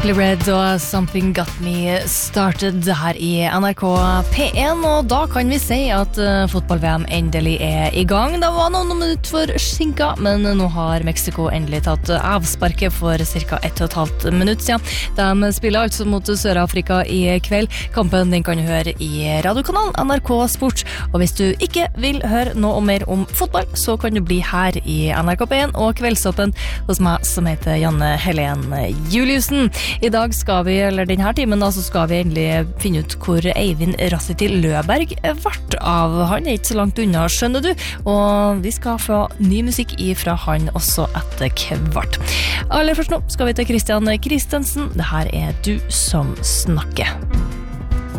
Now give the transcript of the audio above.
Simply Red og Something Got Me Started her i NRK P1, og da kan vi si at fotball-VM endelig i gang. Det var noen minutter for skinka, men nå har Mexico endelig tatt avsparket for cirka 1,5 minutt siden. De spiller altså mot Sør-Afrika i kveld. Kampen den kan du høre i radiokanalen NRK Sport, og hvis du ikke vil høre noe mer om fotball, så kan du bli her i NRK P1 og Kveldsåpen hos meg som heter Janne Helen Juliussen. I dag skal vi, eller denne timen da, så skal vi endelig finne ut hvor Eivind Rassiti Løberg vart av. Han ikke så langt unna, skjønner du, og vi skal få ny musikk fra han også etter kvart. Aller først nå skal vi til Christian Christensen. Det her Du som snakker.